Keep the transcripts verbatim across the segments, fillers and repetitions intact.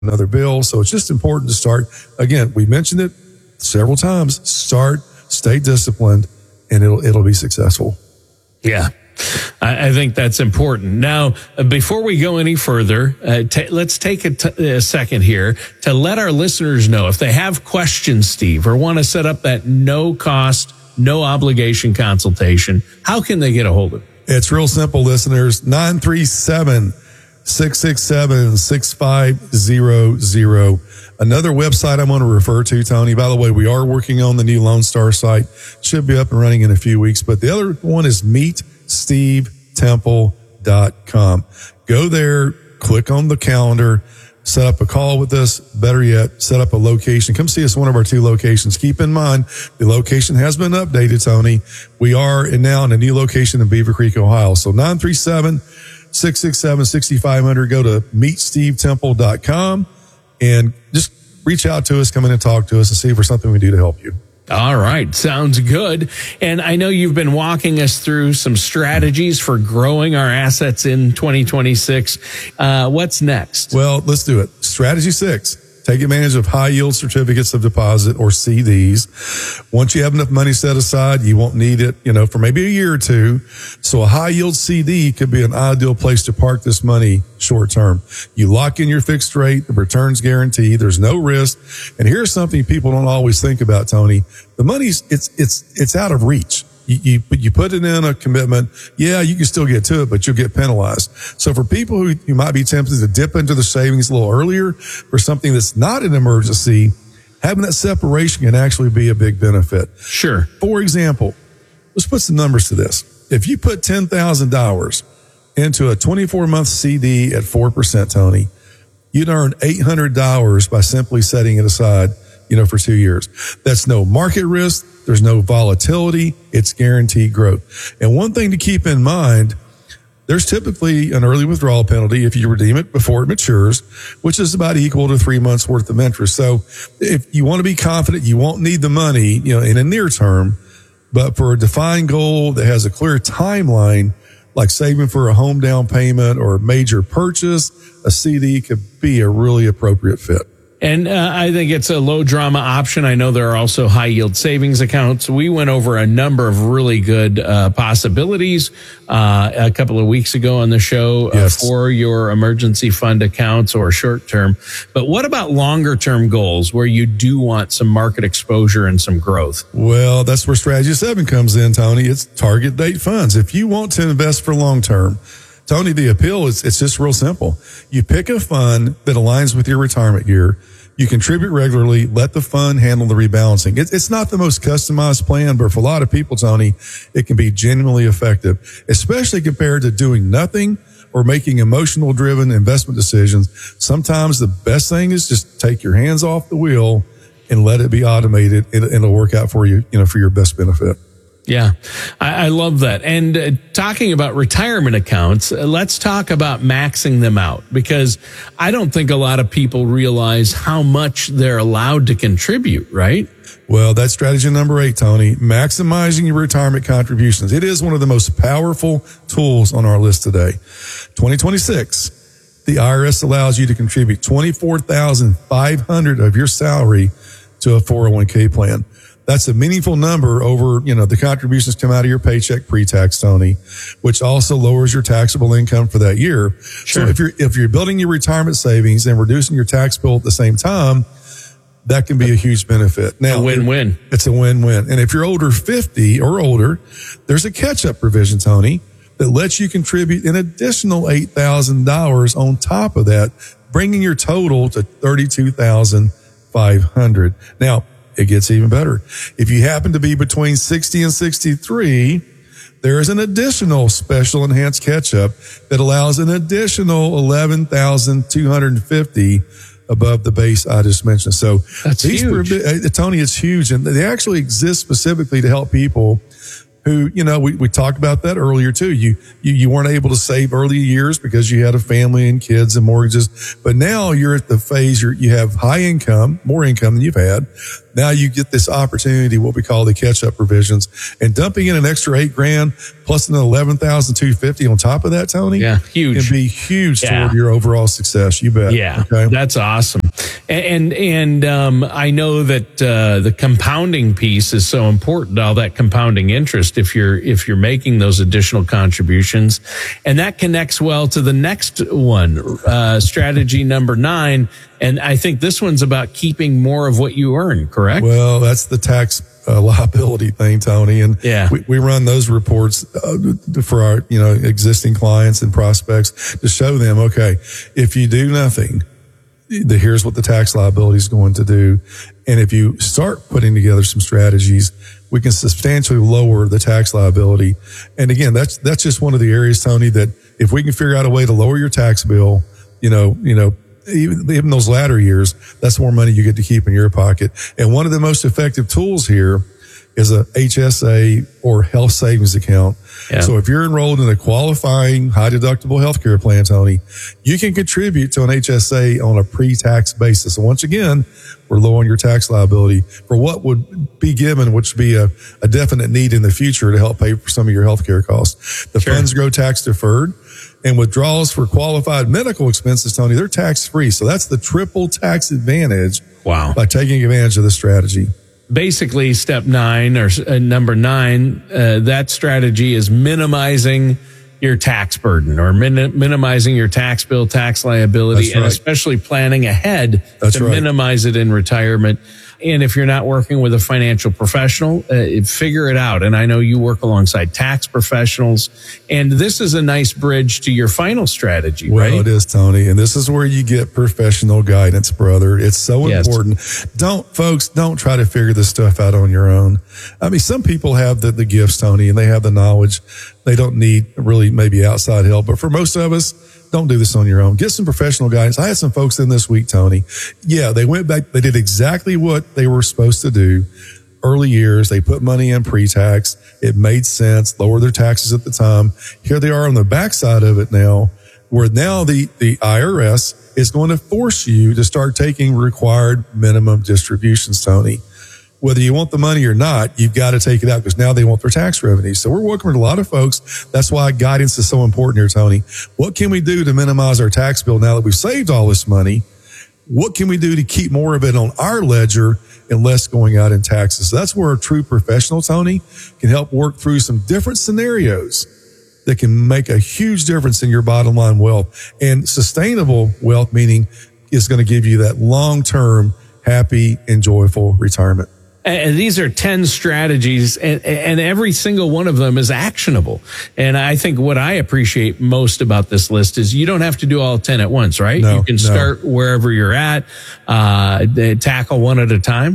another bill. So it's just important to start. Again, we mentioned it several times. Start, stay disciplined, and it'll it'll be successful. Yeah. I, I think that's important. Now, uh, before we go any further, uh, t- let's take a, t- a second here to let our listeners know if they have questions, Steve, or want to set up that no cost, no obligation consultation, how can they get a hold of it? It's real simple, listeners. nine three seven, six six seven, six five zero zero. Another website I'm going to refer to, Tony. By the way, we are working on the new Lone Star site. Should be up and running in a few weeks. But the other one is meet steve temple dot com. Go there, click on the calendar, set up a call with us. Better yet, set up a location. Come see us at one of our two locations. Keep in mind, the location has been updated, Tony. We are now in a new location in Beaver Creek, Ohio. So nine three seven, six six seven, six five zero zero. Go to meet steve temple dot com and just reach out to us, come in and talk to us and see if there's something we do to help you. All right. Sounds good. And I know you've been walking us through some strategies for growing our assets in twenty twenty-six. Uh, what's next? Well, let's do it. Strategy six. Take advantage of high yield certificates of deposit or C Ds. Once you have enough money set aside, you won't need it, you know, for maybe a year or two. So a high yield C D could be an ideal place to park this money short term. You lock in your fixed rate, the return's guaranteed, there's no risk. And here's something people don't always think about, Tony. The money's, it's, it's, it's out of reach. You, you, you put it in a commitment. Yeah, you can still get to it, but you'll get penalized. So for people who, who might be tempted to dip into the savings a little earlier for something that's not an emergency, having that separation can actually be a big benefit. Sure. For example, let's put some numbers to this. If you put ten thousand dollars into a twenty-four month C D at four percent, Tony, you'd earn eight hundred dollars by simply setting it aside, you know, for two years. That's no market risk. There's no volatility. It's guaranteed growth. And one thing to keep in mind, there's typically an early withdrawal penalty if you redeem it before it matures, which is about equal to three months worth of interest. So if you want to be confident, you won't need the money, you know, in a near term, but for a defined goal that has a clear timeline, like saving for a home down payment or a major purchase, a C D could be a really appropriate fit. And uh, I think it's a low drama option. I know there are also high yield savings accounts. We went over a number of really good uh, possibilities uh, a couple of weeks ago on the show uh, yes. for your emergency fund accounts or short term. But what about longer term goals where you do want some market exposure and some growth? Well, that's where strategy seven comes in, Tony. It's target date funds. If you want to invest for long term, Tony, the appeal is it's just real simple. You pick a fund that aligns with your retirement year. You contribute regularly. Let the fund handle the rebalancing. It, it's not the most customized plan, but for a lot of people, Tony, it can be genuinely effective, especially compared to doing nothing or making emotional driven investment decisions. Sometimes the best thing is just take your hands off the wheel and let it be automated, and it'll work out for you, you know, for your best benefit. Yeah, I, I love that. And uh, talking about retirement accounts, uh, let's talk about maxing them out, because I don't think a lot of people realize how much they're allowed to contribute, right? Well, that's strategy number eight, Tony. Maximizing your retirement contributions. It is one of the most powerful tools on our list today. twenty twenty-six, the I R S allows you to contribute twenty-four thousand five hundred dollars of your salary to a four oh one k plan. That's a meaningful number over, you know, the contributions come out of your paycheck pre-tax, Tony, which also lowers your taxable income for that year. Sure. So if you're, if you're building your retirement savings and reducing your tax bill at the same time, that can be a huge benefit. Now, a win-win. It's a win-win. And if you're older fifty or older, there's a catch-up provision, Tony, that lets you contribute an additional eight thousand dollars on top of that, bringing your total to thirty-two thousand five hundred dollars. Now, it gets even better. If you happen to be between sixty and sixty-three, there is an additional special enhanced catch-up that allows an additional eleven thousand two hundred fifty dollars above the base I just mentioned. So that's these huge. Were, uh, Tony, it's huge. And they actually exist specifically to help people who, you know, we, we talked about that earlier too. You, you, you weren't able to save early years because you had a family and kids and mortgages, but now you're at the phase you're, you have high income, more income than you've had. Now you get this opportunity, what we call the catch up provisions, and dumping in an extra eight grand plus an eleven thousand two hundred fifty on top of that, Tony. Yeah. Huge. Can be huge Yeah. toward your overall success. You bet. Yeah. Okay. That's awesome. And, and, um, I know that, uh, the compounding piece is so important, all that compounding interest if you're, if you're making those additional contributions. And that connects well to the next one, uh, strategy number nine. And I think this one's about keeping more of what you earn, correct? Well, that's the tax uh, liability thing, Tony. And Yeah. we, we run those reports uh, for our, you know, existing clients and prospects to show them, okay, if you do nothing, the, here's what the tax liability is going to do. And if you start putting together some strategies, we can substantially lower the tax liability. And again, that's, that's just one of the areas, Tony, that if we can figure out a way to lower your tax bill, you know, you know, even, even those latter years, that's more money you get to keep in your pocket. And one of the most effective tools here is a H S A or health savings account. Yeah. So if you're enrolled in a qualifying high deductible healthcare plan, Tony, you can contribute to an H S A on a pre-tax basis. And once again, we're lowering your tax liability for what would be given, which would be a, a definite need in the future to help pay for some of your healthcare costs. The Sure. funds grow tax deferred. And withdrawals for qualified medical expenses, Tony, they're tax free. So that's the triple tax advantage. Wow. By taking advantage of the strategy. Basically, step nine or uh, number nine, uh, that strategy is minimizing your tax burden or min- minimizing your tax bill, tax liability, That's and right. especially planning ahead That's to right. minimize it in retirement. And if you're not working with a financial professional, uh, figure it out. And I know you work alongside tax professionals. And this is a nice bridge to your final strategy, Well, right? it is, Tony. And this is where you get professional guidance, brother. It's so Yes. important. Don't, folks, don't try to figure this stuff out on your own. I mean, some people have the, the gifts, Tony, and they have the knowledge. They don't need really maybe outside help. But for most of us, don't do this on your own. Get some professional guidance. I had some folks in this week, Tony. Yeah, they went back. They did exactly what they were supposed to do. Early years, they put money in pre-tax. It made sense. Lower their taxes at the time. Here they are on the backside of it now, where now the, the I R S is going to force you to start taking required minimum distributions, Tony. Whether you want the money or not, you've got to take it out because now they want their tax revenue. So we're working with a lot of folks. That's why guidance is so important here, Tony. What can we do to minimize our tax bill now that we've saved all this money? What can we do to keep more of it on our ledger and less going out in taxes? So that's where a true professional, Tony, can help work through some different scenarios that can make a huge difference in your bottom line wealth. And sustainable wealth, meaning is going to give you that long-term, happy and joyful retirement. And these are ten strategies, and, and every single one of them is actionable. And I think what I appreciate most about this list is you don't have to do all ten at once, right? No, you can no. start wherever you're at, uh, tackle one at a time.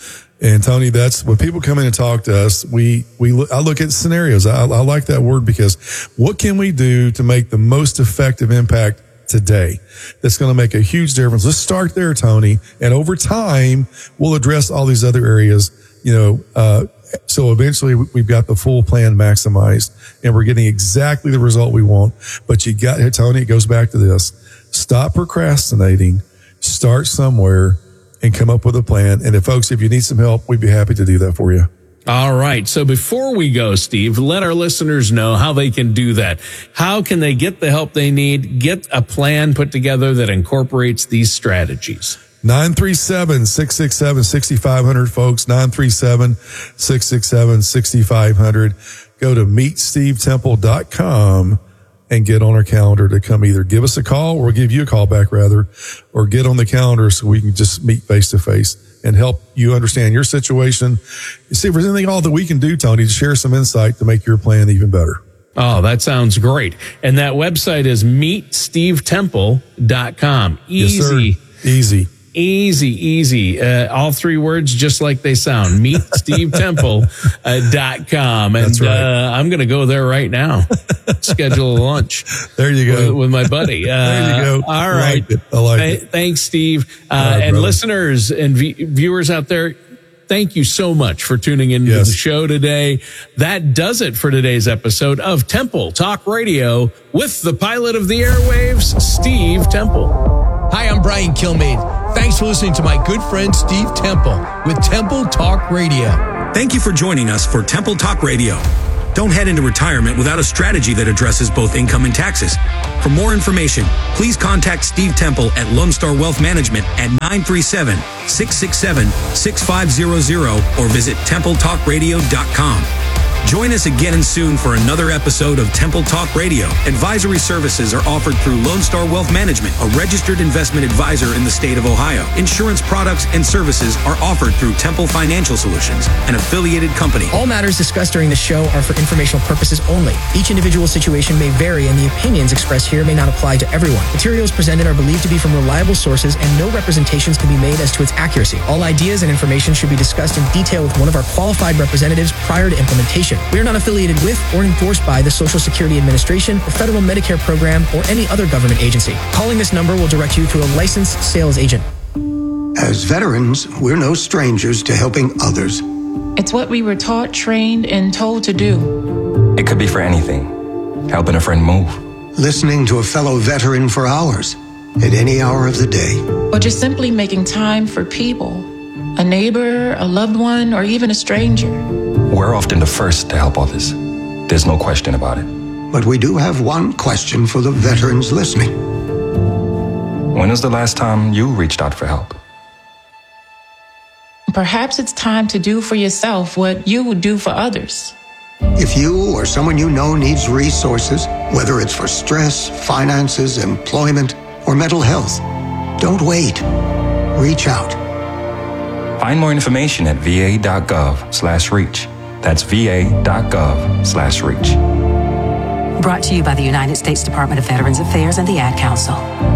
And Tony, that's when people come in and talk to us, we, we look, I look at scenarios. I, I like that word because what can we do to make the most effective impact today? That's going to make a huge difference. Let's start there, Tony. And over time, we'll address all these other areas, you know, uh, so eventually we've got the full plan maximized and we're getting exactly the result we want. But you got here, Tony, it goes back to this. Stop procrastinating, start somewhere and come up with a plan. And if folks, if you need some help, we'd be happy to do that for you. All right. So before we go, Steve, let our listeners know how they can do that. How can they get the help they need, get a plan put together that incorporates these strategies? nine three seven, six six seven, six five zero zero, folks. nine three seven, six six seven, six five zero zero. Go to meet steve temple dot com and get on our calendar to come either give us a call or give you a call back rather, or get on the calendar so we can just meet face to face and help you understand your situation. See if there's anything all that we can do, Tony, to share some insight to make your plan even better. Oh, that sounds great. And that website is meet steve temple dot com. Easy. Yes, sir. Easy. Easy, easy. Uh, all three words just like they sound. meet steve temple dot com. And That's right. uh, I'm going to go there right now. Schedule a lunch. There you go. With, with my buddy. Uh, There you go. All I right. like it. I like Th- it. Thanks, Steve. Uh, All right, and brother. listeners and v- viewers out there, thank you so much for tuning into Yes. the show today. That does it for today's episode of Temple Talk Radio with the pilot of the airwaves, Steve Temple. Hi, I'm Brian Kilmeade. Thanks for listening to my good friend Steve Temple with Temple Talk Radio. Thank you for joining us for Temple Talk Radio. Don't head into retirement without a strategy that addresses both income and taxes. For more information, please contact Steve Temple at Lone Star Wealth Management at nine three seven, six six seven, six five zero zero or visit temple talk radio dot com. Join us again soon for another episode of Temple Talk Radio. Advisory services are offered through Lone Star Wealth Management, a registered investment advisor in the state of Ohio. Insurance products and services are offered through Temple Financial Solutions, an affiliated company. All matters discussed during the show are for informational purposes only. Each individual situation may vary, and the opinions expressed here may not apply to everyone. Materials presented are believed to be from reliable sources, and no representations can be made as to its accuracy. All ideas and information should be discussed in detail with one of our qualified representatives prior to implementation. We are not affiliated with or endorsed by the Social Security Administration, the Federal Medicare Program, or any other government agency. Calling this number will direct you to a licensed sales agent. As veterans, we're no strangers to helping others. It's what we were taught, trained, and told to do. It could be for anything. Helping a friend move. Listening to a fellow veteran for hours, at any hour of the day. Or just simply making time for people. A neighbor, a loved one, or even a stranger. We're often the first to help others. There's no question about it. But we do have one question for the veterans listening. When was the last time you reached out for help? Perhaps it's time to do for yourself what you would do for others. If you or someone you know needs resources, whether it's for stress, finances, employment, or mental health, don't wait. Reach out. Find more information at va.gov slash reach. That's va.gov slash reach. Brought to you by the United States Department of Veterans Affairs and the Ad Council.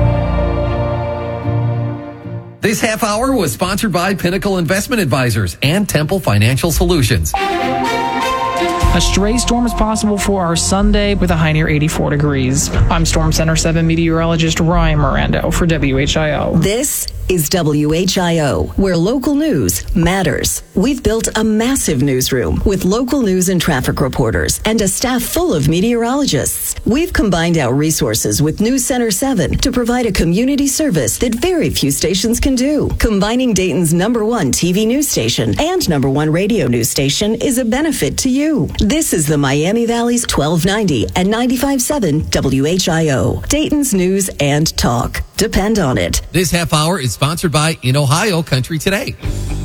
This half hour was sponsored by Pinnacle Investment Advisors and Temple Financial Solutions. A stray storm is possible for our Sunday with a high near eighty-four degrees. I'm Storm Center seven meteorologist Ryan Mirando for W H I O. This is W H I O, where local news matters. We've built a massive newsroom with local news and traffic reporters and a staff full of meteorologists. We've combined our resources with News Center seven to provide a community service that very few stations can do. Combining Dayton's number one T V news station and number one radio news station is a benefit to you. This is the Miami Valley's twelve ninety and ninety-five point seven W H I O, Dayton's news and talk. Depend on it. This half hour is sponsored by In Ohio Country Today.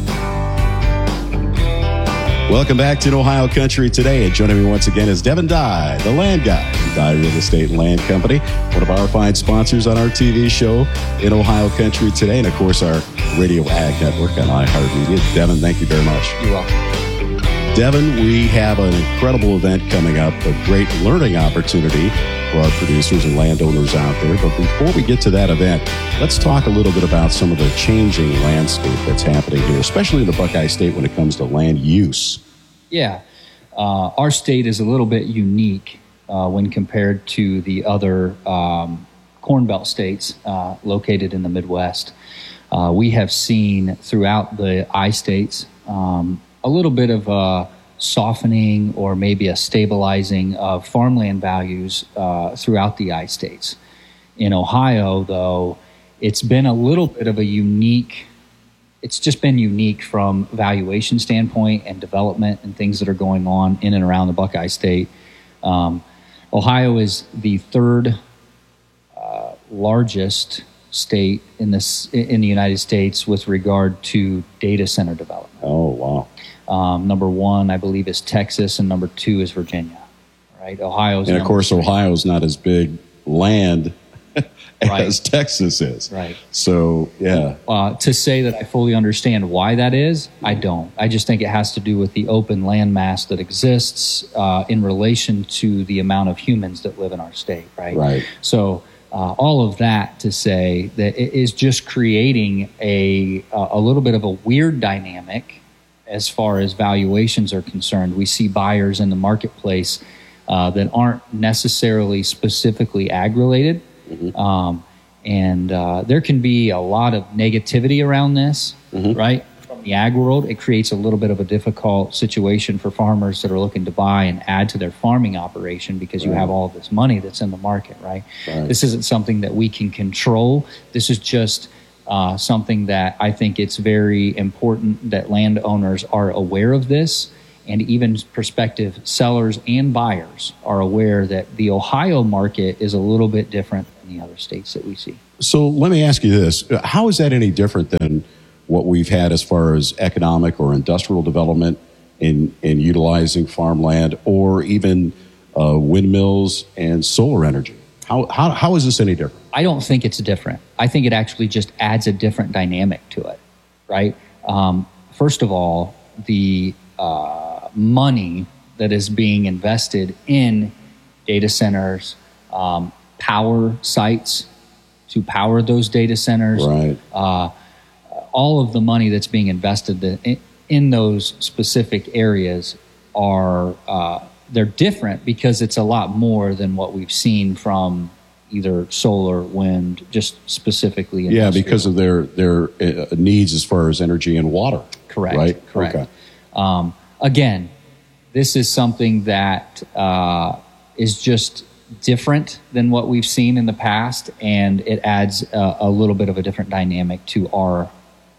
Welcome back to In Ohio Country Today. And joining me once again is Devin Dye, the land guy from Dye Real Estate and Land Company, one of our fine sponsors on our T V show, In Ohio Country Today, and of course our Radio Ag Network on iHeartMedia. Devin, thank you very much. You're welcome. Devin, we have an incredible event coming up, a great learning opportunity for our producers and landowners out there. But before we get to that event, let's talk a little bit about some of the changing landscape that's happening here, especially in the Buckeye State when it comes to land use. Yeah, uh, our state is a little bit unique uh, when compared to the other um, Corn Belt states uh, located in the Midwest. Uh, we have seen throughout the I-states um, a little bit of a softening or maybe a stabilizing of farmland values uh, throughout the I-states. In Ohio, though, it's been a little bit of a unique, it's just been unique from valuation standpoint and development and things that are going on in and around the Buckeye State. Um, Ohio is the third uh, largest state in this in the United States with regard to data center development. Oh, wow. Um, number one, I believe, is Texas, and number two is Virginia. Right, Ohio's and of course, three. Ohio's not as big land as right. Texas is. Right. So, yeah. Uh, to say that I fully understand why that is, I don't. I just think it has to do with the open land mass that exists uh, in relation to the amount of humans that live in our state. Right. Right. So. Uh, all of that to say that it is just creating a a little bit of a weird dynamic as far as valuations are concerned. We see buyers in the marketplace uh, that aren't necessarily specifically ag-related, mm-hmm. um, and uh, there can be a lot of negativity around this, mm-hmm. right? From in the ag world, it creates a little bit of a difficult situation for farmers that are looking to buy and add to their farming operation because you Right. have all of this money that's in the market, right? Right. This isn't something that we can control. This is just uh, something that I think it's very important that landowners are aware of this, and even prospective sellers and buyers are aware that the Ohio market is a little bit different than the other states that we see. So let me ask you this. How is that any different than what we've had as far as economic or industrial development in, in utilizing farmland, or even uh, windmills and solar energy? How, how, how is this any different? I don't think it's different. I think it actually just adds a different dynamic to it, right? Um, first of all, the uh, money that is being invested in data centers, um, power sites to power those data centers, right. uh, all of the money that's being invested in, in those specific areas are uh, they're different because it's a lot more than what we've seen from either solar, wind, just specifically. Yeah, industrial. because of their their uh, needs as far as energy and water. Correct. Right. Correct. Okay. Um, again, this is something that uh, is just different than what we've seen in the past, and it adds a, a little bit of a different dynamic to our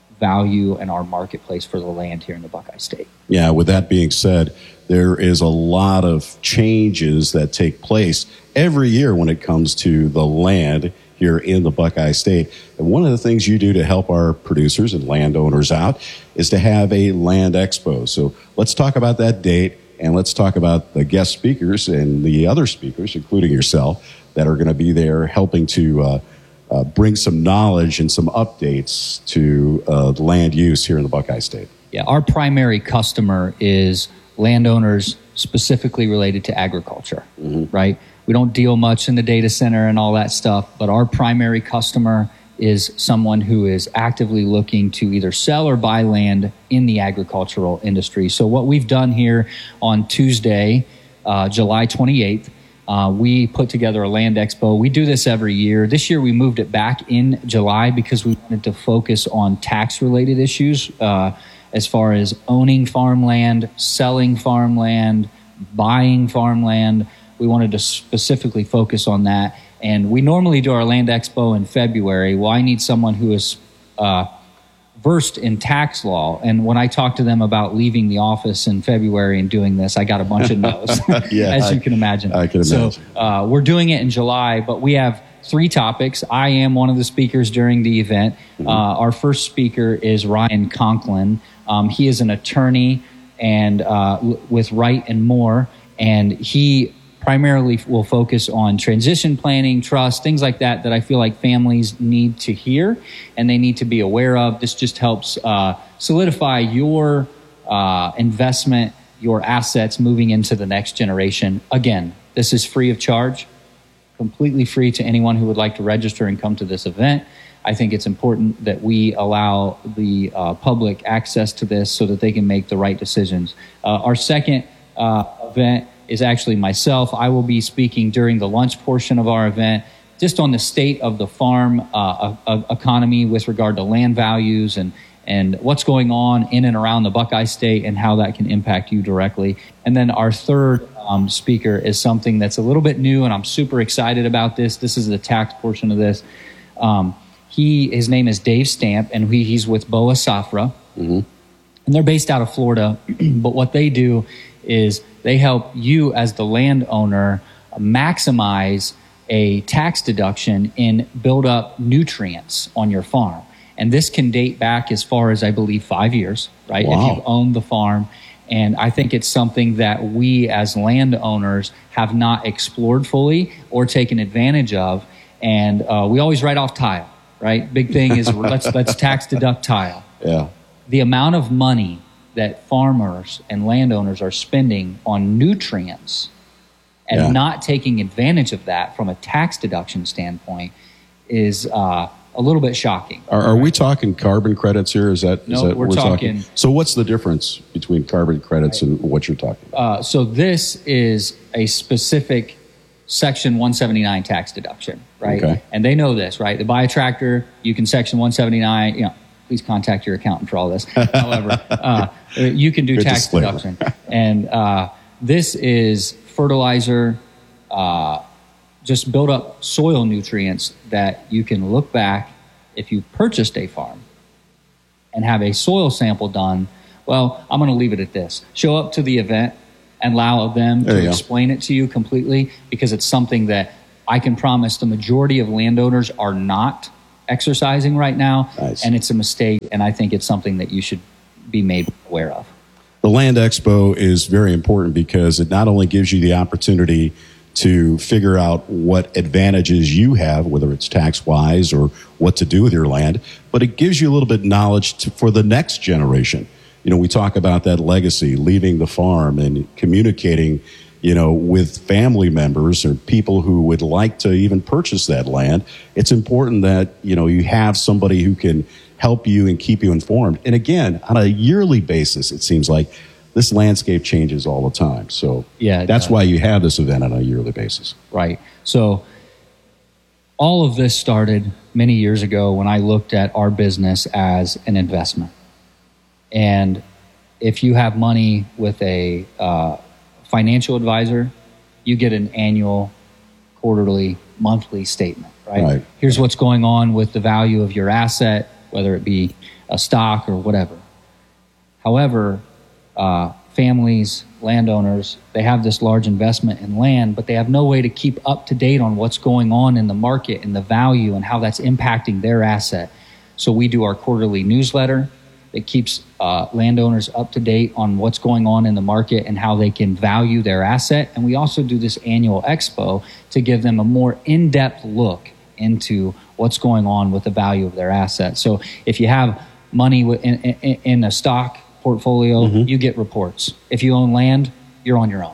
value and our marketplace for the land here in the Buckeye State. Yeah, with that being said, there is a lot of changes that take place every year when it comes to the land here in the Buckeye State. And one of the things you do to help our producers and landowners out is to have a land expo. So let's talk about that date, and let's talk about the guest speakers and the other speakers, including yourself, that are going to be there helping to uh, uh, bring some knowledge and some updates to uh, land use here in the Buckeye State. Yeah, our primary customer is landowners specifically related to agriculture, mm-hmm. right? We don't deal much in the data center and all that stuff, but our primary customer is someone who is actively looking to either sell or buy land in the agricultural industry. So what we've done here on Tuesday, uh, July twenty-eighth, uh, we put together a land expo. We do this every year. This year we moved it back in July because we wanted to focus on tax-related issues, uh, as far as owning farmland, selling farmland, buying farmland. We wanted to specifically focus on that. And we normally do our land expo in February. Well, I need someone who is uh, versed in tax law. And when I talked to them about leaving the office in February and doing this, I got a bunch of no's, yeah, as I, you can imagine. I can imagine. So uh, we're doing it in July, but we have three topics. I am one of the speakers during the event. Mm-hmm. Uh, our first speaker is Ryan Conklin. Um, he is an attorney and uh, with Wright and Moore, and he primarily will focus on transition planning, trust, things like that, that I feel like families need to hear and they need to be aware of. This just helps uh, solidify your uh, investment, your assets moving into the next generation. Again, this is free of charge, completely free to anyone who would like to register and come to this event. I think it's important that we allow the uh, public access to this so that they can make the right decisions. Uh, our second uh, event is actually myself. I will be speaking during the lunch portion of our event just on the state of the farm uh, uh, economy with regard to land values and, and what's going on in and around the Buckeye State and how that can impact you directly. And then our third um, speaker is something that's a little bit new, and I'm super excited about this. This is the tax portion of this. Um, he, his name is Dave Stamp, and he, he's with Boa Safra. Mm-hmm. And they're based out of Florida, but what they do is they help you as the landowner maximize a tax deduction and build up nutrients on your farm. And this can date back as far as, I believe, five years, right? Wow. If you've owned the farm. And I think it's something that we as landowners have not explored fully or taken advantage of. And uh, we always write off tile, right? Big thing is let's let's tax deduct tile. Yeah. The amount of money that farmers and landowners are spending on nutrients and Yeah. not taking advantage of that from a tax deduction standpoint is uh, a little bit shocking. Are, are we talking carbon credits here? Is that, is No, that we're what talking- So what's the difference between carbon credits and what you're talking about? Uh, so this is a specific Section one seventy-nine tax deduction, right? Okay. And they know this, right? To buy a tractor, you can Section one seventy-nine, you know, please contact your accountant for all this. However, uh, you can do Good tax disclaimer. deduction. And uh, this is fertilizer, uh, just build up soil nutrients that you can look back if you purchased a farm and have a soil sample done. Well, I'm going to leave it at this. Show up to the event and allow them There to you go. explain it to you completely, because it's something that I can promise the majority of landowners are not exercising right now. Nice. And it's a mistake, and I think it's something that you should be made aware of. The Land Expo is very important because it not only gives you the opportunity to figure out what advantages you have, whether it's tax-wise or what to do with your land, but it gives you a little bit of knowledge to, for the next generation. You know, we talk about that legacy, leaving the farm and communicating, you know, with family members or people who would like to even purchase that land. It's important that, you know, you have somebody who can help you and keep you informed. And again, on a yearly basis, it seems like this landscape changes all the time. So Yeah, it that's does. why you have this event on a yearly basis. Right. So all of this started many years ago when I looked at our business as an investment. And if you have money with a uh, financial advisor, you get an annual, quarterly, monthly statement, right? Right. Here's what's going on with the value of your asset, whether it be a stock or whatever. However, uh, families, landowners, they have this large investment in land, but they have no way to keep up to date on what's going on in the market and the value and how that's impacting their asset. So we do our quarterly newsletter that keeps uh, landowners up to date on what's going on in the market and how they can value their asset. And we also do this annual expo to give them a more in-depth look into what's going on with the value of their asset. So if you have money in, in, in a stock portfolio, Mm-hmm. you get reports. If you own land, you're on your own.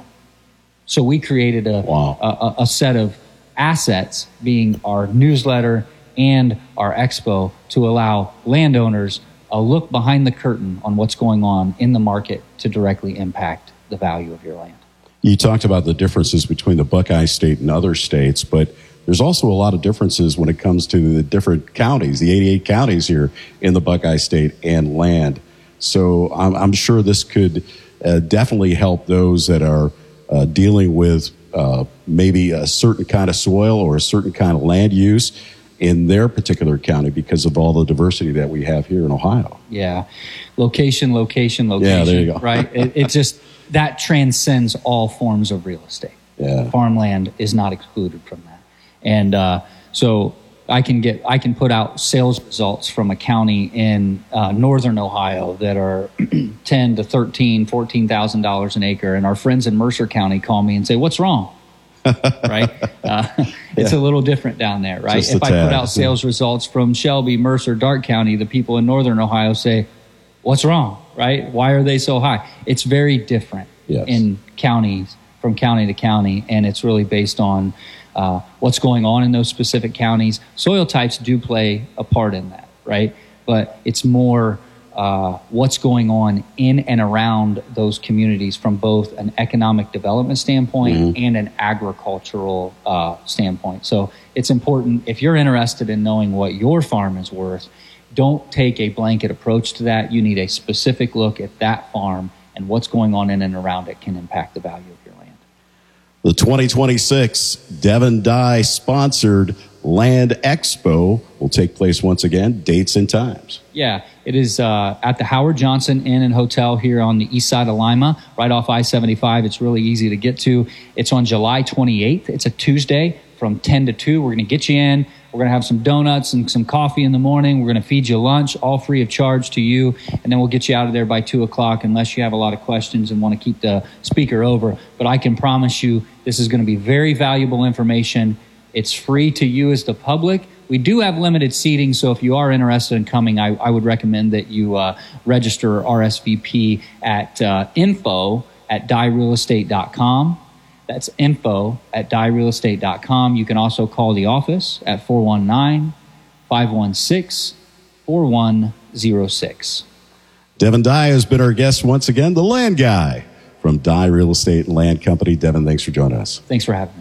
So we created a, Wow. a, a set of assets, being our newsletter and our expo, to allow landowners a look behind the curtain on what's going on in the market to directly impact the value of your land. You talked about the differences between the Buckeye State and other states, but there's also a lot of differences when it comes to the different counties, the eighty-eight counties here in the Buckeye State and land. So I'm, I'm sure this could uh, definitely help those that are uh, dealing with uh, maybe a certain kind of soil or a certain kind of land use in their particular county because of all the diversity that we have here in Ohio. Yeah. Location, location, location. Yeah, there you go. Right? It, it just, that transcends all forms of real estate. Yeah. Farmland is not excluded from that. And uh, so I can get, I can put out sales results from a county in uh, northern Ohio that are ten to thirteen, fourteen thousand dollars an acre, and our friends in Mercer County call me and say, "What's wrong?" Right? Uh, it's Yeah. a little different down there, right? Just a If I tad. put out sales results from Shelby, Mercer, Darke County, the people in northern Ohio say, "What's wrong?" Right? Why are they so high? It's very different Yes. in counties, from county to county, and it's really based on uh, what's going on in those specific counties. Soil types do play a part in that, right? But it's more uh, what's going on in and around those communities from both an economic development standpoint Mm-hmm. and an agricultural uh, standpoint. So it's important, if you're interested in knowing what your farm is worth, don't take a blanket approach to that. You need a specific look at that farm, and what's going on in and around it can impact the value of your land. The twenty twenty-six Devon Dye sponsored Land Expo will take place once again. Dates and times. Yeah, it is uh, at the Howard Johnson Inn and Hotel here on the east side of Lima, right off I seventy-five. It's really easy to get to. It's on July twenty-eighth. It's a Tuesday from ten to two. We're going to get you in. We're going to have some donuts and some coffee in the morning. We're going to feed you lunch, all free of charge to you. And then we'll get you out of there by two o'clock unless you have a lot of questions and want to keep the speaker over. But I can promise you this is going to be very valuable information. It's free to you as the public. We do have limited seating, so if you are interested in coming, I, I would recommend that you uh, register R S V P at uh, info at die real estate dot com. That's info at die real estate dot com. You can also call the office at four one nine, five one six, four one zero six. Devon Dye has been our guest once again, the land guy from Dye Real Estate and Land Company. Devon, thanks for joining us. Thanks for having me.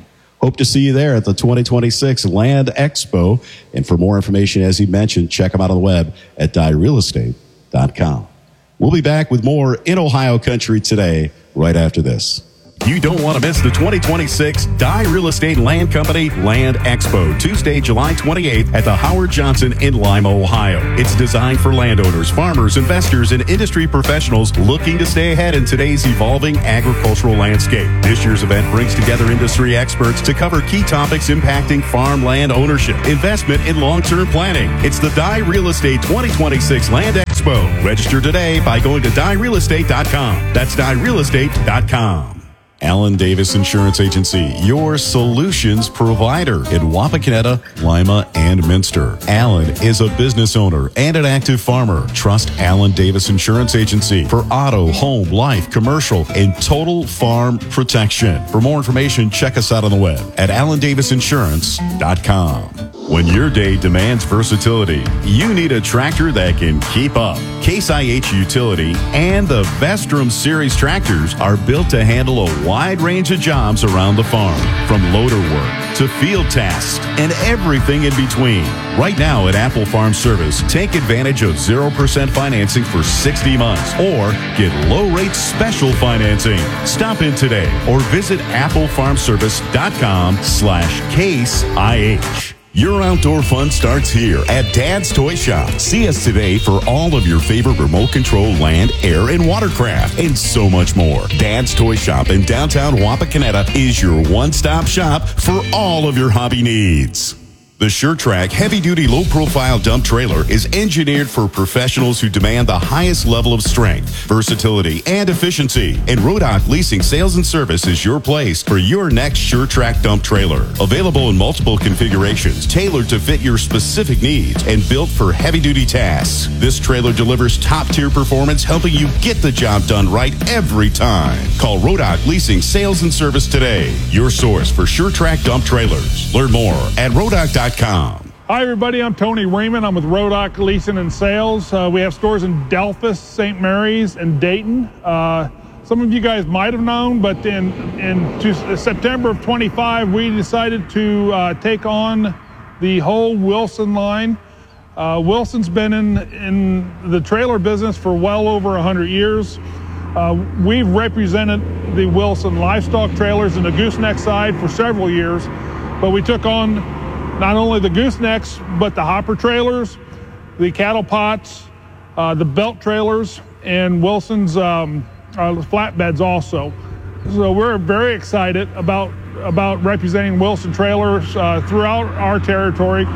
Hope to see you there at the twenty twenty-six Land Expo. And for more information, as he mentioned, check them out on the web at die real estate dot com. We'll be back with more in Ohio Country today, right after this. You don't want to miss the twenty twenty-six Dye Real Estate Land Company Land Expo, Tuesday, July twenty-eighth at the Howard Johnson in Lima, Ohio. It's designed for landowners, farmers, investors, and industry professionals looking to stay ahead in today's evolving agricultural landscape. This year's event brings together industry experts to cover key topics impacting farmland ownership, investment, and long-term planning. It's the Dye Real Estate twenty twenty-six Land Expo. Register today by going to die real estate dot com. That's die real estate dot com. Allen Davis Insurance Agency, your solutions provider in Wapakoneta, Lima, and Minster. Allen is a business owner and an active farmer. Trust Allen Davis Insurance Agency for auto, home, life, commercial, and total farm protection. For more information, check us out on the web at allen davis insurance dot com. When your day demands versatility, you need a tractor that can keep up. Case I H Utility and the Vestrom Series tractors are built to handle a wide range of jobs around the farm, from loader work to field tasks and everything in between. Right now at Apple Farm Service, take advantage of zero percent financing for sixty months or get low-rate special financing. Stop in today or visit apple farm service dot com slash case I H. Your outdoor fun starts here at Dad's Toy Shop. See us today for all of your favorite remote control land, air, and watercraft, and so much more. Dad's Toy Shop in downtown Wapakoneta is your one-stop shop for all of your hobby needs. The SureTrack heavy-duty, low-profile dump trailer is engineered for professionals who demand the highest level of strength, versatility, and efficiency. And Rodock Leasing Sales and Service is your place for your next SureTrack dump trailer. Available in multiple configurations, tailored to fit your specific needs, and built for heavy-duty tasks. This trailer delivers top-tier performance, helping you get the job done right every time. Call Rodock Leasing Sales and Service today, your source for SureTrack dump trailers. Learn more at rodock dot com. Hi, everybody. I'm Tony Raymond. I'm with Rodock Leasing and Sales. Uh, we have stores in Delphus, Saint Mary's, and Dayton. Uh, some of you guys might have known, but in, in to, September of twenty-five, we decided to uh, take on the whole Wilson line. Uh, Wilson's been in, in the trailer business for well over one hundred years. Uh, we've represented the Wilson livestock trailers and the gooseneck side for several years, but we took on not only the goosenecks, but the hopper trailers, the cattle pots, uh, the belt trailers, and Wilson's um, uh, flatbeds also. So we're very excited about about representing Wilson trailers uh, throughout our territory.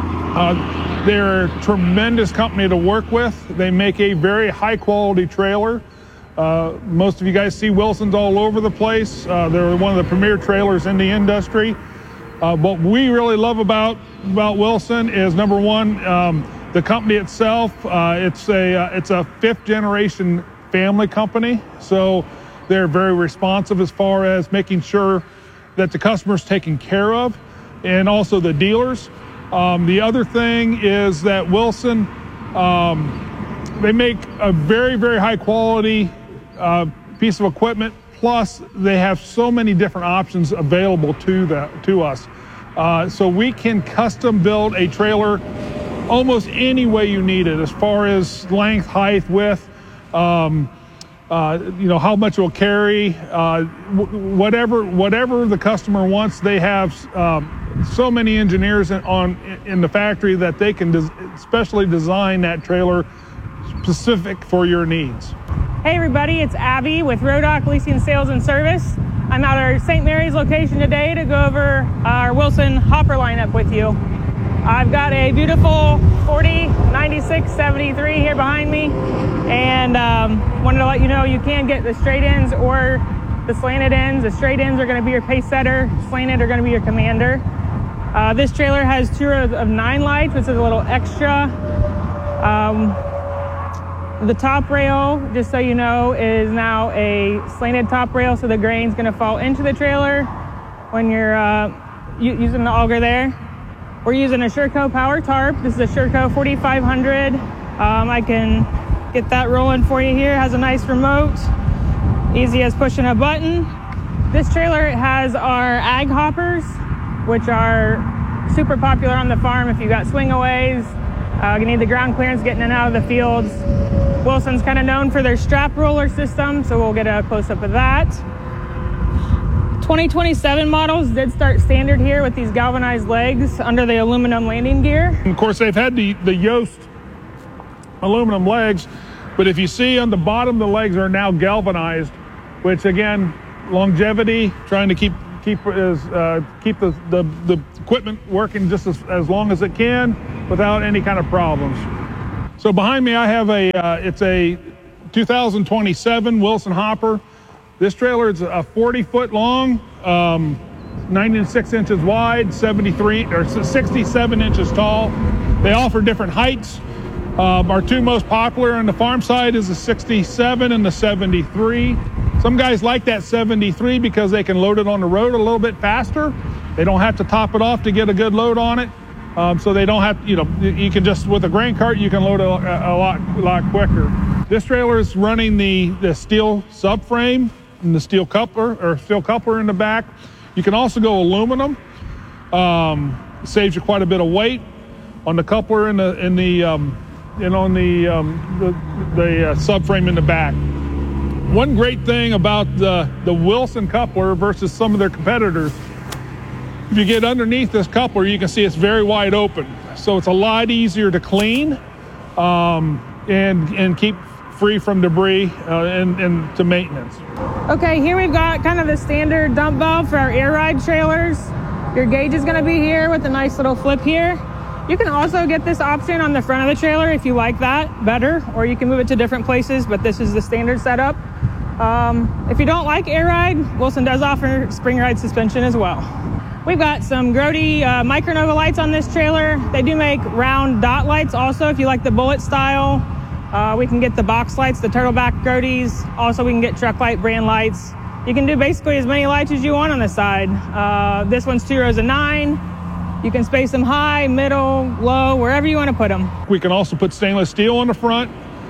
Uh, they're a tremendous company to work with. They make a very high quality trailer. Uh, most of you guys see Wilsons all over the place. Uh, they're one of the premier trailers in the industry. Uh, what we really love about about Wilson is, number one, um, the company itself. Uh, it's a uh, it's a fifth generation family company, so they're very responsive as far as making sure that the customer's taken care of, and also the dealers. Um, the other thing is that Wilson, um, they make a very very high quality uh, piece of equipment. Plus, they have so many different options available to the, to us. Uh, so we can custom build a trailer almost any way you need it, as far as length, height, width, um, uh, you know, how much it will carry, uh, whatever whatever the customer wants. They have um, so many engineers in, on in the factory that they can des- especially design that trailer specific for your needs. Hey everybody, it's Abby with Rodock Leasing Sales and Service. I'm at our Saint Mary's location today to go over our Wilson hopper lineup with you. I've got a beautiful forty ninety-six seventy-three here behind me, and um, wanted to let you know you can get the straight ends or the slanted ends. The straight ends are going to be your pace setter, slanted are going to be your commander. Uh, this trailer has two rows of nine lights, which is a little extra. Um, The top rail, just so you know, is now a slanted top rail, so the grain's gonna fall into the trailer when you're uh, using the auger there. We're using a Sherco Power Tarp. This is a Sherco forty-five hundred. Um, I can get that rolling for you here. It has a nice remote, easy as pushing a button. This trailer has our ag hoppers, which are super popular on the farm if you got swingaways, uh, you need the ground clearance getting in and out of the fields. Wilson's kind of known for their strap roller system, so we'll get a close-up of that. twenty twenty-seven models did start standard here with these galvanized legs under the aluminum landing gear. Of course, they've had the, the Yost aluminum legs, but if you see on the bottom, the legs are now galvanized, which again, longevity, trying to keep keep is uh, keep the, the the equipment working just as, as long as it can without any kind of problems. So behind me, I have a uh, it's a two thousand twenty-seven Wilson hopper. This trailer is a forty foot long, um, ninety-six inches wide, seventy-three or sixty-seven inches tall. They offer different heights. Um, our two most popular on the farm side is the sixty-seven and the seventy-three. Some guys like that seventy-three because they can load it on the road a little bit faster. They don't have to top it off to get a good load on it. Um, so they don't have, you know, you can just, with a grain cart, you can load a, a lot, a lot quicker. This trailer is running the, the steel subframe and the steel coupler, or steel coupler in the back. You can also go aluminum. Um, saves you quite a bit of weight on the coupler and the, in the, um, and on the, um, the, the uh, subframe in the back. One great thing about the, the Wilson coupler versus some of their competitors, if you get underneath this coupler, you can see it's very wide open. So it's a lot easier to clean um, and, and keep free from debris uh, and, and to maintenance. Okay, here we've got kind of the standard dump valve for our air ride trailers. Your gauge is gonna be here with a nice little flip here. You can also get this option on the front of the trailer if you like that better, or you can move it to different places, but this is the standard setup. Um, if you don't like air ride, Wilson does offer spring ride suspension as well. We've got some Grody uh, Micronova lights on this trailer. They do make round dot lights also if you like the bullet style. Uh, we can get the box lights, the Turtleback Grodys. Also, we can get truck light brand lights. You can do basically as many lights as you want on the side. Uh, this one's two rows of nine. You can space them high, middle, low, wherever you want to put them. We can also put stainless steel on the front,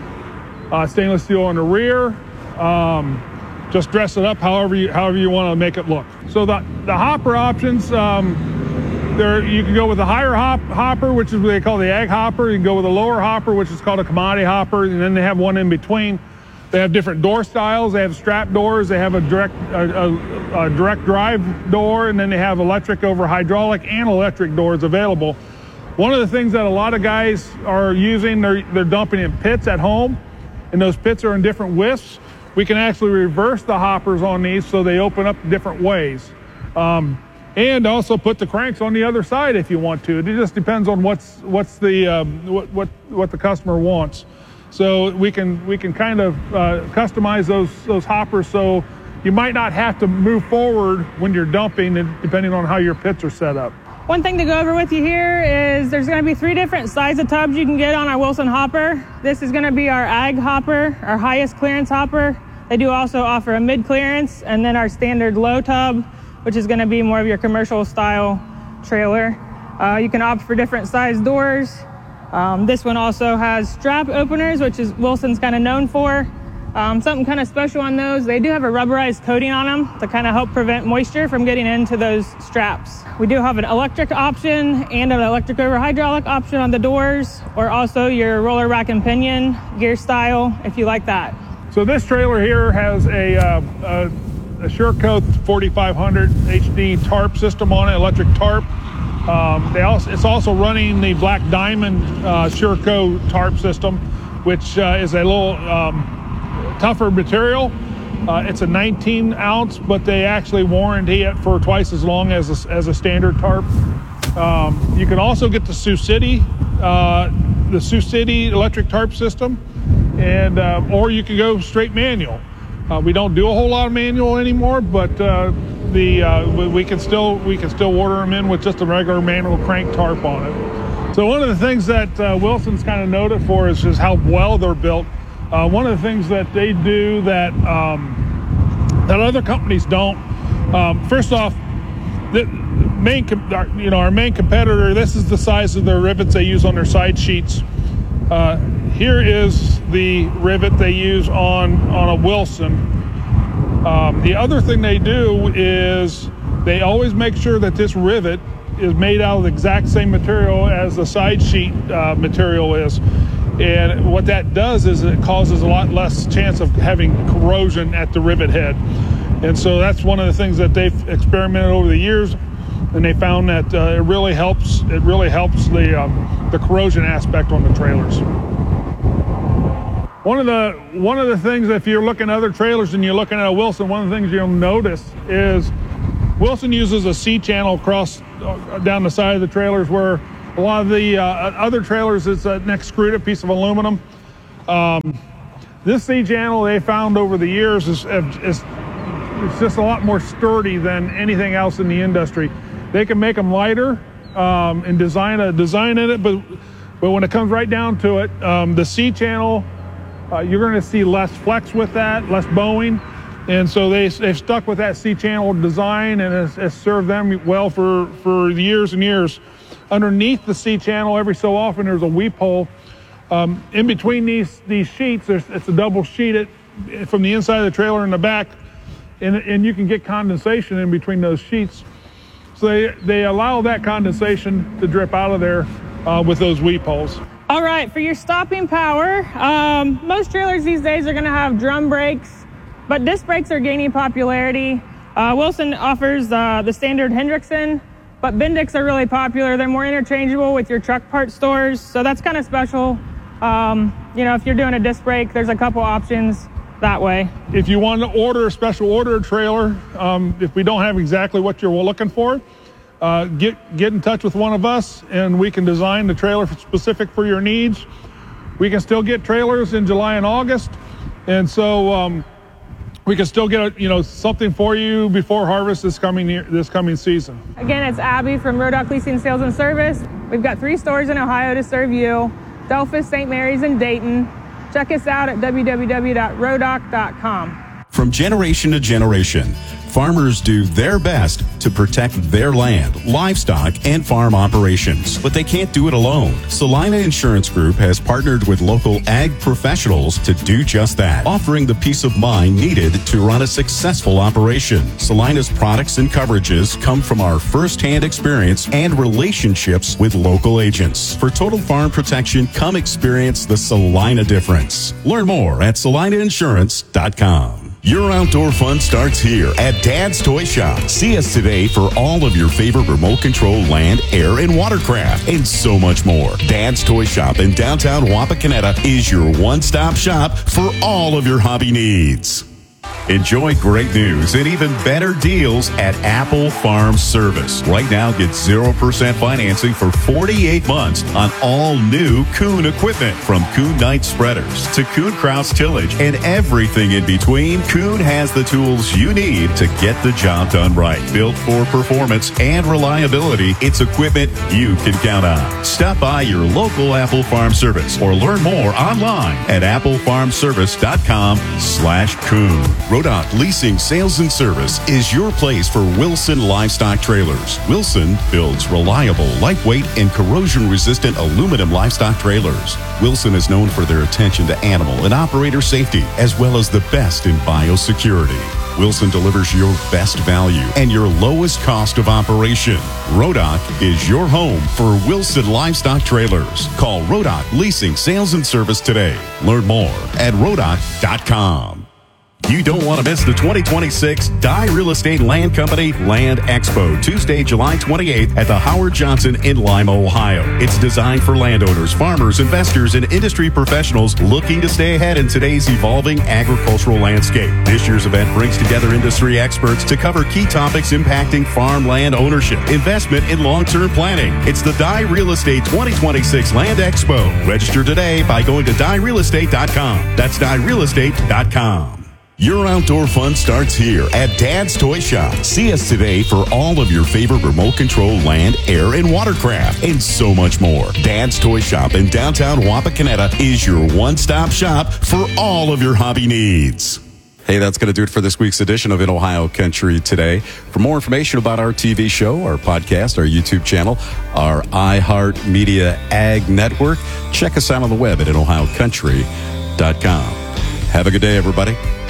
uh, stainless steel on the rear. Um, just dress it up however you, however you want to make it look. So the, the hopper options, um, there you can go with a higher hop, hopper, which is what they call the ag hopper. You can go with a lower hopper, which is called a commodity hopper, and then they have one in between. They have different door styles. They have strap doors. They have a direct, a, a, a direct drive door, and then they have electric over hydraulic and electric doors available. One of the things that a lot of guys are using, they're, they're dumping in pits at home, and those pits are in different widths. We can actually reverse the hoppers on these so they open up different ways. Um, and also put the cranks on the other side if you want to. It just depends on what's what's the um, what, what what the customer wants. So we can we can kind of uh, customize those those hoppers so you might not have to move forward when you're dumping, depending on how your pits are set up. One thing to go over with you here is there's going to be three different size of tubs you can get on our Wilson hopper. This is going to be our ag hopper, our highest clearance hopper. They do also offer a mid clearance, and then our standard low tub, which is going to be more of your commercial style trailer. Uh, you can opt for different size doors. Um, this one also has strap openers, which is Wilson's kind of known for. Um, something kind of special on those, they do have a rubberized coating on them to kind of help prevent moisture from getting into those straps. We do have an electric option and an electric over hydraulic option on the doors, or also your roller rack and pinion gear style if you like that. So this trailer here has a, uh, a, a SureCoat forty-five hundred H D tarp system on it, electric tarp. Um, they also, it's also running the Black Diamond uh, SureCoat tarp system, which uh, is a little um, tougher material. Uh, it's a nineteen ounce, but they actually warranty it for twice as long as a, as a standard tarp. Um, you can also get the Sioux City, uh, the Sioux City electric tarp system, and uh, or you can go straight manual. Uh, we don't do a whole lot of manual anymore, but uh, the uh, we, we can still we can still order them in with just a regular manual crank tarp on it. So one of the things that uh, Wilson's kind of noted for is just how well they're built. Uh, one of the things that they do that um, that other companies don't. Um, first off, the main you know our main competitor. This is the size of the rivets they use on their side sheets. Uh, here is the rivet they use on on a Wilson. Um, the other thing they do is they always make sure that this rivet is made out of the exact same material as the side sheet uh, material is. And what that does is it causes a lot less chance of having corrosion at the rivet head. And so that's one of the things that they've experimented over the years, and they found that uh, it really helps. It really helps the um, the corrosion aspect on the trailers. One of the one of the things, if you're looking at other trailers and you're looking at a Wilson, one of the things you'll notice is Wilson uses a C channel across uh, down the side of the trailers, where a lot of the uh, other trailers it's a neck screwed up piece of aluminum. Um, this C channel they found over the years is, is it's just a lot more sturdy than anything else in the industry. They can make them lighter um, and design a design in it, but but when it comes right down to it, um, the C channel, uh, you're going to see less flex with that, less bowing, and so they they've stuck with that C channel design, and it's, it's served them well for for years and years. Underneath the C channel, every so often there's a weep hole. Um, in between these these sheets, there's, it's a double sheeted from the inside of the trailer in the back. And, and you can get condensation in between those sheets. So they, they allow that condensation to drip out of there uh, with those weep holes. All right, for your stopping power, um, most trailers these days are gonna have drum brakes, but disc brakes are gaining popularity. Uh, Wilson offers uh, the standard Hendrickson, but Bendix are really popular. They're more interchangeable with your truck part stores, so that's kind of special. Um, you know, if you're doing a disc brake, there's a couple options that way. If you want to order a special order trailer, um, if we don't have exactly what you're looking for, uh, get get in touch with one of us and we can design the trailer specific for your needs. We can still get trailers in July and August, and so um, we can still get a, you know something for you before harvest this coming year, this coming season. Again, it's Abby from Rodock Leasing Sales and Service. We've got three stores in Ohio to serve you: Delphos, Saint Mary's, and Dayton. Check us out at w w w dot rodock dot com. From generation to generation, farmers do their best to protect their land, livestock, and farm operations. But they can't do it alone. Salina Insurance Group has partnered with local ag professionals to do just that, offering the peace of mind needed to run a successful operation. Salina's products and coverages come from our firsthand experience and relationships with local agents. For total farm protection, come experience the Salina difference. Learn more at salina insurance dot com. Your outdoor fun starts here at Dad's Toy Shop. See us today for all of your favorite remote control land, air, and watercraft, and so much more. Dad's Toy Shop in downtown Wapakoneta is your one-stop shop for all of your hobby needs. Enjoy great news and even better deals at Apple Farm Service. Right now, get zero percent financing for forty-eight months on all new Kuhn equipment. From Kuhn Night Spreaders to Kuhn Kraus Tillage and everything in between, Kuhn has the tools you need to get the job done right. Built for performance and reliability, it's equipment you can count on. Stop by your local Apple Farm Service or learn more online at apple farm service dot com slash Kuhn. Rodock Leasing Sales and Service is your place for Wilson livestock trailers. Wilson builds reliable, lightweight, and corrosion-resistant aluminum livestock trailers. Wilson is known for their attention to animal and operator safety, as well as the best in biosecurity. Wilson delivers your best value and your lowest cost of operation. Rodock is your home for Wilson livestock trailers. Call Rodock Leasing Sales and Service today. Learn more at rodock dot com. You don't want to miss the twenty twenty-six Dye Real Estate Land Company Land Expo, Tuesday, July twenty-eighth at the Howard Johnson in Lima, Ohio. It's designed for landowners, farmers, investors, and industry professionals looking to stay ahead in today's evolving agricultural landscape. This year's event brings together industry experts to cover key topics impacting farmland ownership, investment, and long-term planning. It's the Dye Real Estate twenty twenty-six Land Expo. Register today by going to dye real estate dot com. That's dye real estate dot com. Your outdoor fun starts here at Dad's Toy Shop. See us today for all of your favorite remote control land, air, and watercraft, and so much more. Dad's Toy Shop in downtown Wapakoneta is your one-stop shop for all of your hobby needs. Hey, that's going to do it for this week's edition of In Ohio Country Today. For more information about our T V show, our podcast, our YouTube channel, our iHeartMedia Ag Network, check us out on the web at in ohio country dot com. Have a good day, everybody.